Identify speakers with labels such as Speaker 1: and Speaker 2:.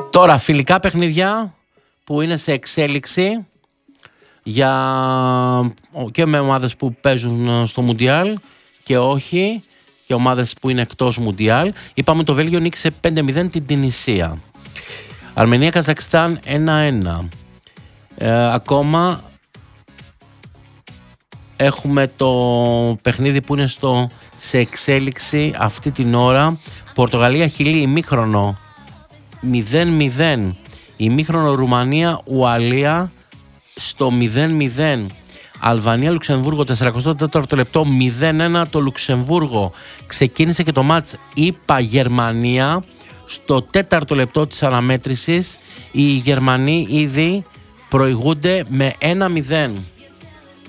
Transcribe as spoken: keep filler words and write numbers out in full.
Speaker 1: Τώρα φιλικά παιχνίδια που είναι σε εξέλιξη για... και με ομάδες που παίζουν στο Μουντιάλ και όχι, και ομάδες που είναι εκτός Μουντιάλ. Είπαμε το Βέλγιο νίκησε πέντε μηδέν την Τινησία. Αρμενία-Καζακστάν ένα ένα. Ε, ακόμα έχουμε το παιχνίδι που είναι στο, σε εξέλιξη αυτή την ώρα. Πορτογαλία-Χιλή ημίχρονο μηδέν μηδέν. Ημίχρονο Ρουμανία-Ουαλία στο μηδέν μηδέν. Αλβανία-Λουξεμβούργο σαράντα τέταρτο λεπτό μηδέν ένα το Λουξεμβούργο. Ξεκίνησε και το μάτς ΙΠΑ-Γερμανία στο τέταρτο λεπτό της αναμέτρησης. Οι Γερμανοί ήδη προηγούνται με ένα μηδέν.